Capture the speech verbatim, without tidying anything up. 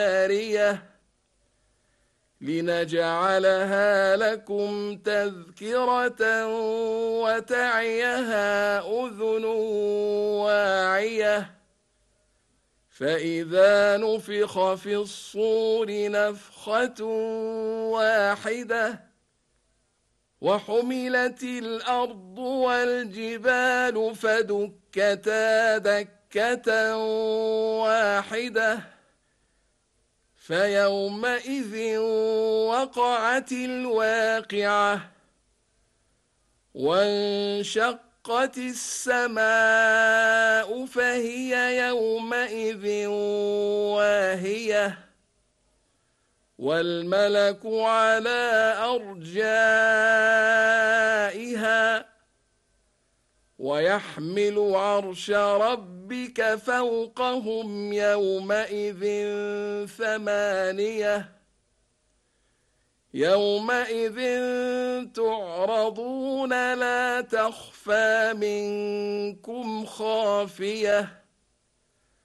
جارية لنجعلها لكم تذكرة وتعيها أذن واعية فإذا نفخ في الصور نفخة واحدة وحملت الأرض والجبال فدكتا دكة واحدة فيومئذ وقعت الواقعة وانشقت السماء فهي يومئذ واهية والملك على أرجائها ويحمل عرش ربك فوقهم يومئذ ثمانية يومئذ تعرضون لا تخفى منكم خافية